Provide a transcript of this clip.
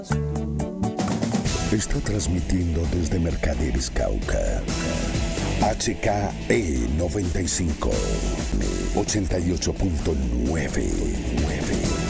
Está transmitiendo desde Mercaderes, Cauca. HKE 95, 88.9.